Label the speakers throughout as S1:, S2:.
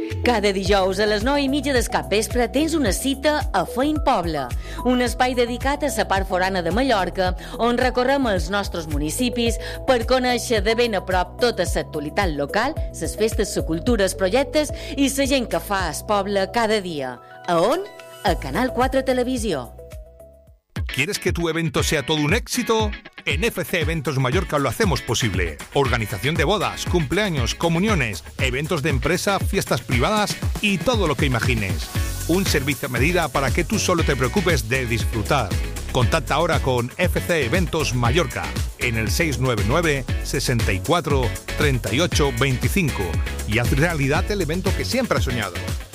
S1: Cada dijous a les 9:30 del capvespre tens una cita a Fein Poble, un espai dedicat a la part forana de Mallorca, on recorrem els nostres municipis per conèixer de ben a prop tota l'actualitat local, les festes, la cultura, els projectes i la gent que fa el poble cada dia. A on? A Canal 4 Televisió.
S2: ¿Quieres que tu evento sea todo un éxito? En FC Eventos Mallorca lo hacemos posible. Organización de bodas, cumpleaños, comuniones, eventos de empresa, fiestas privadas y todo lo que imagines. Un servicio a medida para que tú solo te preocupes de disfrutar. Contacta ahora con FC Eventos Mallorca en el 699 64 38 25 y haz realidad el evento que siempre has soñado.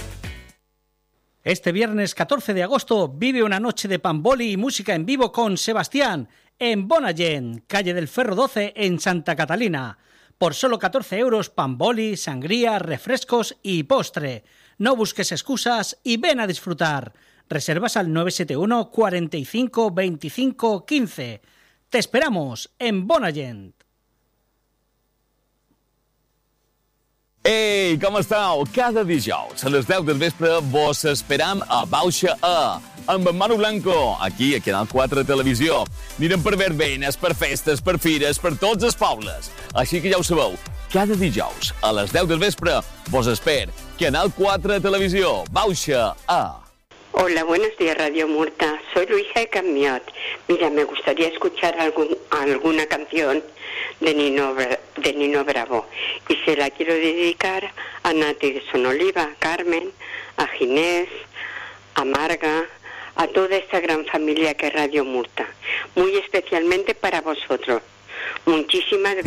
S3: Este viernes 14 de agosto vive una noche de pamboli y música en vivo con Sebastián en Bonagent, calle del Ferro 12 en Santa Catalina. Por solo 14 euros, pamboli, sangría, refrescos y postre. No busques excusas y ven a disfrutar. Reservas al 971 45 25 15. Te esperamos en Bonagent.
S4: Ei, com esteu? Cada dijous a les 10 del vespre vos esperam a Bauxa A, amb en Manu Blanco, aquí a Canal 4 Televisió. Anirem per verbenes, per festes, per fires, per tots els pobles. Així que ja ho sabeu, cada dijous a les 10 del vespre vos esper. Canal 4 Televisió, Bauxa A.
S5: Hola, buenos días Radio Murta. Soy Luisa de Camiot. Mira, me gustaría escuchar alguna canción de Nino Bravo y se la quiero dedicar a Nati de Sonoliva, a Carmen, a Ginés, a Marga, a toda esta gran familia que es Radio Murta. Muy especialmente para vosotros. Muchísimas gracias.